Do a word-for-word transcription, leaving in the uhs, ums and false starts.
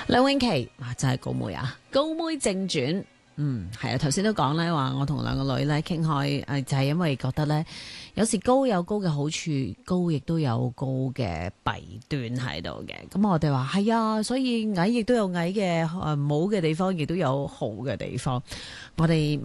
梁詠琪啊，真係高妹啊，高妹正傳。嗯，係啊，頭先都講咧話，我同兩個女咧傾開，誒，就係因為覺得咧，有時高有高嘅好處，高亦都有高嘅弊端喺度嘅。咁我哋話係啊，所以矮亦都有矮嘅誒冇嘅地方，亦都有好嘅地方。我哋